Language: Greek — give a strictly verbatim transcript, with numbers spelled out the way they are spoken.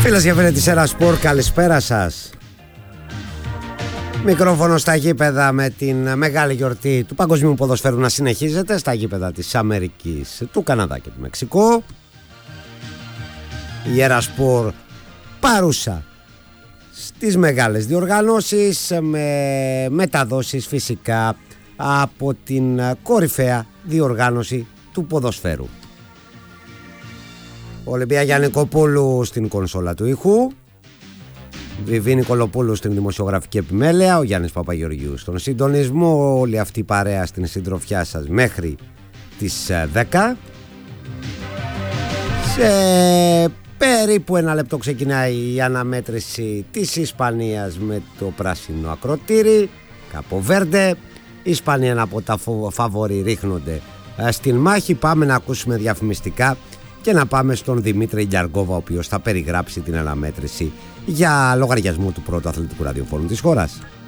Φίλες και φίλοι της Έρα Σπορ, καλησπέρα σας. Μικρόφωνο στα γήπεδα με την μεγάλη γιορτή του παγκοσμίου ποδοσφαίρου να συνεχίζεται στα γήπεδα της Αμερικής, του Καναδά και του Μεξικού. Η Έρα Σπορ παρούσα στις μεγάλες διοργανώσεις, με μεταδόσεις φυσικά από την κορυφαία διοργάνωση του ποδοσφαίρου. Ολυμπία Γιαννικοπούλου στην κονσόλα του ήχου, Βιβί Νικολοπούλου στην δημοσιογραφική επιμέλεια, ο Γιάννης Παπαγεωργίου στον συντονισμό, όλη αυτή η παρέα στην συντροφιά σας μέχρι τις δέκα. Σε περίπου ένα λεπτό ξεκινάει η αναμέτρηση της Ισπανίας με το πράσινο ακροτήρι, Καποβέρντε. Η Ισπανία από τα φαβορί ρίχνονται στην μάχη. Πάμε να ακούσουμε διαφημιστικά και να πάμε στον Δημήτρη Γιαργόβα, ο οποίος θα περιγράψει την αναμέτρηση για λογαριασμό του πρώτου αθλητικού ραδιοφώνου της χώρας.